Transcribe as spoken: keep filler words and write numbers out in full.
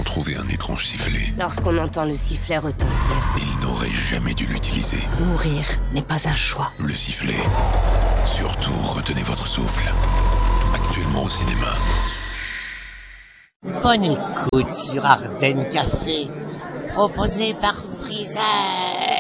trouvé un étrange sifflet. Lorsqu'on entend le sifflet retentir, Il n'aurait jamais dû l'utiliser. mourir n'est pas un choix. Le sifflet. Surtout, retenez votre souffle. Actuellement au cinéma. Bonne écoute sur Ardenne Café, proposé par Freezer.